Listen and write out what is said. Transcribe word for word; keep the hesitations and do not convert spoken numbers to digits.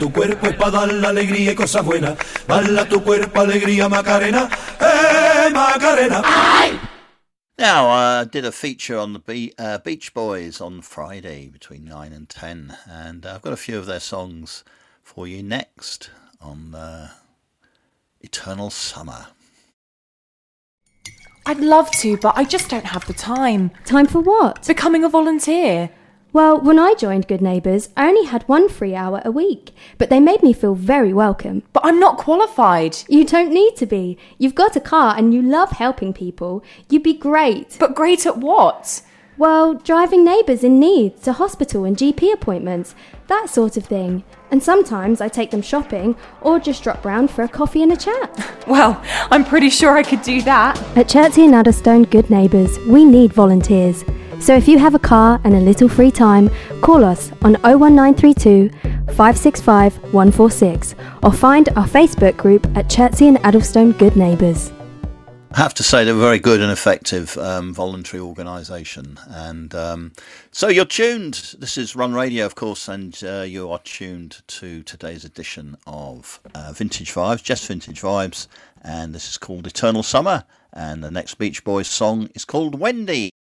Tu cuerpo es para dar la alegría y cosas buenas. Bala tu cuerpo, alegría, Macarena. Hey, Macarena. Now, I uh, did a feature on the Be- uh, Beach Boys on Friday between nine and ten, and uh, I've got a few of their songs for you next on uh, Eternal Summer. I'd love to, but I just don't have the time. Time for what? Becoming a volunteer. Well, when I joined Good Neighbours, I only had one free hour a week, but they made me feel very welcome. But I'm not qualified. You don't need to be. You've got a car and you love helping people. You'd be great. But great at what? Well, driving neighbours in need to hospital and G P appointments, that sort of thing. And sometimes I take them shopping or just drop round for a coffee and a chat. Well, I'm pretty sure I could do that. At Chertsey and Addlestone Good Neighbours, we need volunteers. So if you have a car and a little free time, call us on oh one nine three two, five six five, one four six or find our Facebook group at Chertsey and Addlestone Good Neighbours. I have to say they're a very good and effective um, voluntary organisation. And um, so you're tuned. This is Run Radio, of course, and uh, you are tuned to today's edition of uh, Vintage Vibes, Just Vintage Vibes. And this is called Eternal Summer. And the next Beach Boys song is called Wendy.